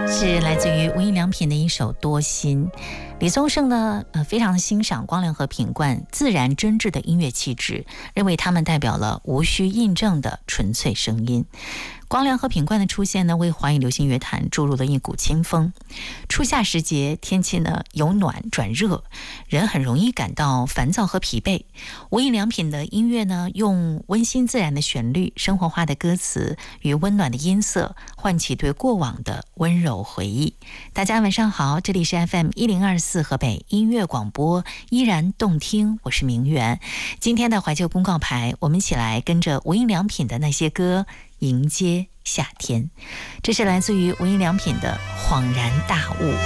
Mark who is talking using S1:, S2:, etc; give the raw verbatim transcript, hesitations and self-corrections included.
S1: 是来自于无印良品的一首《多心》。李宗盛呢，呃，非常欣赏光良和品冠自然真挚的音乐气质，认为他们代表了无需印证的纯粹声音。光良和品冠的出现呢，为华语流行乐坛注入了一股清风。初夏时节，天气呢由暖转热，人很容易感到烦躁和疲惫。无印良品的音乐呢，用温馨自然的旋律、生活化的歌词与温暖的音色，唤起对过往的温柔回忆。大家晚上好，这里是 F M 一零二四河北音乐广播，依然动听，我是明媛。今天的怀旧公告牌，我们一起来跟着无印良品的那些歌迎接夏天。这是来自于无印良品的恍然大悟。